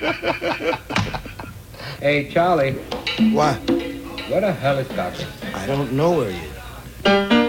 Hey, Charlie. What? Where the hell is Doctor? I don't know where he is.